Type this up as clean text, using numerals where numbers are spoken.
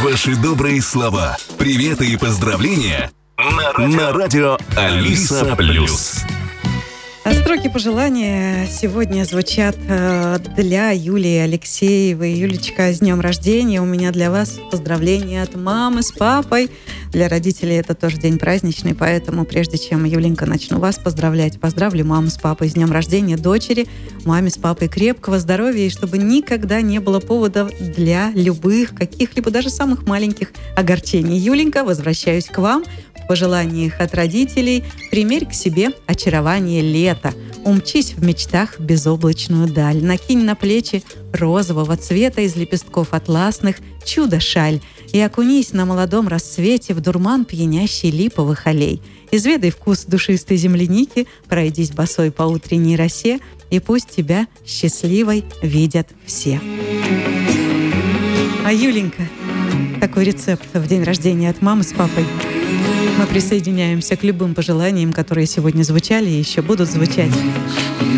Ваши добрые слова, приветы и поздравления на радио Алиса Плюс. Строки пожелания сегодня звучат для Юлии Алексеевой. Юлечка, с днем рождения. У меня для вас поздравления от мамы с папой. Для родителей это тоже день праздничный, поэтому прежде чем, Юленька, начну вас поздравлять, поздравлю маму с папой с днем рождения дочери. Маме с папой крепкого здоровья, и чтобы никогда не было поводов для любых, каких-либо, даже самых маленьких огорчений. Юленька, возвращаюсь к вам. В пожеланиях от родителей: примерь к себе очарование лета. Умчись в мечтах в безоблачную даль. Накинь на плечи розового цвета из лепестков атласных чудо-шаль. И окунись на молодом рассвете в дурман пьянящий липовых аллей. Изведай вкус душистой земляники, пройдись босой по утренней росе, и пусть тебя счастливой видят все. А Юленька, такой рецепт в день рождения от мамы с папой. Мы присоединяемся к любым пожеланиям, которые сегодня звучали и еще будут звучать.